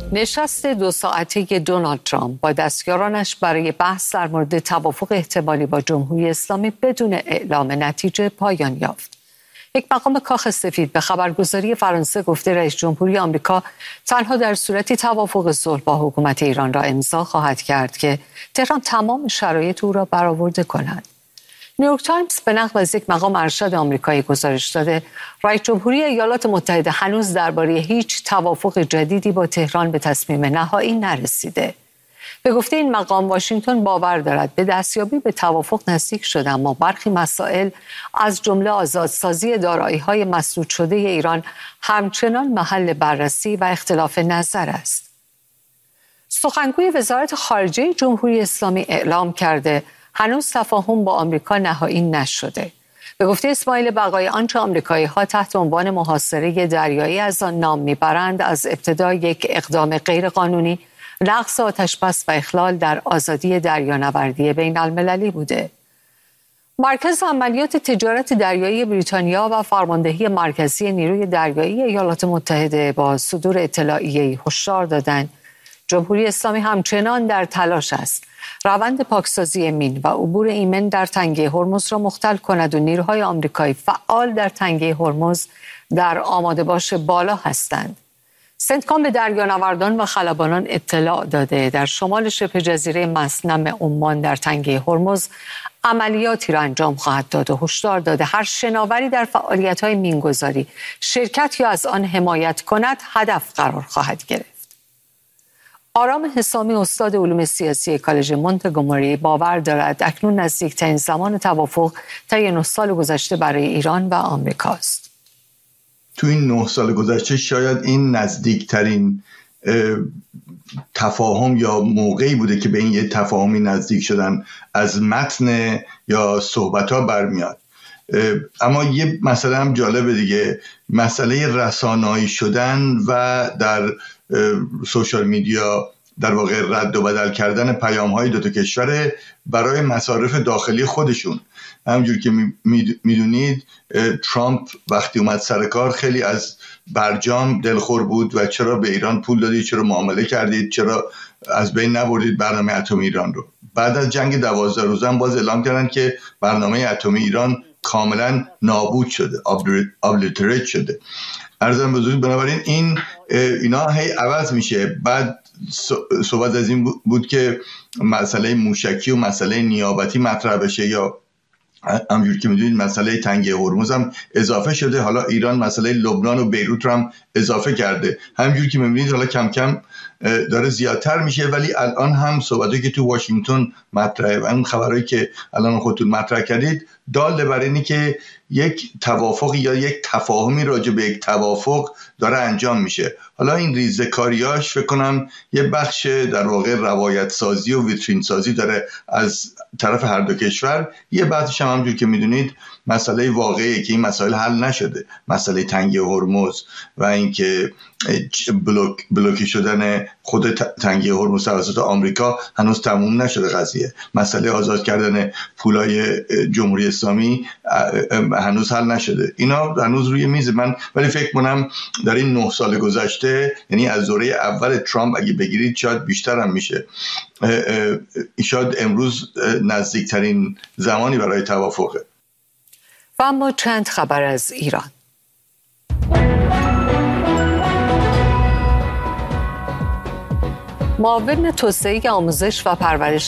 نشست 2 ساعته دونالد ترامپ با دستیارانش برای بحث در مورد توافق احتمالی با جمهوری اسلامی بدون اعلام نتیجه پایان یافت. یک مقام کاخ سفید به خبرگزاری فرانسه گفته رئیس جمهوری آمریکا تنها در صورتی توافق صلح با حکومت ایران را امضا خواهد کرد که تهران تمام شرایط او را برآورده کند. نیویورک تایمز به نقل از یک مقام ارشد آمریکایی گزارش داده رئیس جمهوری ایالات متحده هنوز درباره هیچ توافق جدیدی با تهران به تصمیم نهایی نرسیده. به گفته این مقام واشنگتن باور دارد به دستیابی به توافق نزدیک شده، اما برخی مسائل از جمله آزادسازی دارایی‌های مسدود شده ایران همچنان محل بررسی و اختلاف نظر است. سخنگوی وزارت خارجه جمهوری اسلامی اعلام کرده هنوز تفاهم با آمریکا نهایی نشده. به گفته اسماعیل بقایی آنچه آمریکایی‌ها تحت عنوان محاصره دریایی از آن نام میبرند از ابتدا یک اقدام غیرقانونی، نقض آتش‌بس و اخلال در آزادی دریانوردی بین المللی بوده. مرکز عملیات تجارت دریایی بریتانیا و فرماندهی مرکزی نیروی دریایی ایالات متحده با صدور اطلاعیه‌ای هشدار دادند جمهوری اسلامی همچنان در تلاش است روند پاکسازی مین و عبور ایمن در تنگه هرمز را مختل کند و نیروهای آمریکایی فعال در تنگه هرمز در آماده باش بالا هستند. سنتکام به دریانوردان و خلبانان اطلاع داده در شمال شبه جزیره مسنم عمان در تنگه هرمز عملیاتی را انجام خواهد داد و هشدار داده هر شناوری در فعالیت‌های مینگذاری شرکت یا از آن حمایت کند هدف قرار خواهد گرفت. آرام حسامی استاد علوم سیاسی کالج مونتگومری باور دارد اکنون نزدیکترین زمان توافق طی 9 سال گذشته برای ایران و آمریکاست. تو این 9 سال گذشته شاید این نزدیکترین تفاهم یا موقعی بوده که به این یه تفاهمی نزدیک شدن از متن یا صحبت‌ها برمیاد. اما یه مسئله هم جالبه دیگه، مسئله رسانه‌ای شدن و در سوشال میدیا در واقع رد و بدل کردن پیام‌های دو تا کشور برای مصارف داخلی خودشون. همونجور که میدونید ترامپ وقتی اومد سر کار خیلی از برجام دلخور بود و چرا به ایران پول دادید، چرا معامله کردید، چرا از بین نبردید برنامه اتمی ایران رو. بعد از جنگ 12 روزه هم باز اعلام کردن که برنامه اتمی ایران کاملا نابود شده، ابلیتریت شده. عرضم بزرگ بنابراین اینا هی عوض میشه. بعد صحبت از این بود که مسئله موشکی و مسئله نیابتی مطرح بشه یا همونجوری که میدونید مسئله تنگه هرمز هم اضافه شده. حالا ایران مسئله لبنان و بیروت رو هم اضافه کرده. همونجوری که میبینید حالا کم کم داره زیادتر میشه، ولی الان هم صحبتی که تو واشنگتن مطرحه و اون خبرایی که الان خودتون مطرح کردید داله بر اینی که یک توافق یا یک تفاهمی راجع به یک توافق داره انجام میشه. حالا این ریزه‌کاریاش فکر کنم یه بخش در واقع روایت سازی و ویترین سازی داره از طرف هر دو کشور. یه بخشش هم همونجوری که میدونید مسئله واقعیه که این مسائل حل نشده، مسئله تنگه هرمز و اینکه بلوکی شدن خود تنگه هرمز توسط آمریکا هنوز تموم نشده قضیه. مسئله آزاد کردن پولای جمهوری اسلامی هنوز حل نشده. اینا هنوز روی میز من، ولی فکر کنم در این 9 سال گذشته، یعنی از دوره اول ترامپ اگه بگیرید شاید بیشتر هم میشه، شاید امروز نزدیکترین زمانی برای توافقه. و اما چند خبر از ایران. معاون توسعه آموزش و پرورش